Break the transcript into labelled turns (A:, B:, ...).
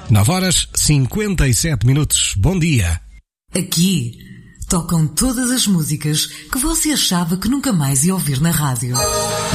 A: 9h57. Bom dia.
B: Aqui tocam todas as músicas que você achava que nunca mais ia ouvir na rádio.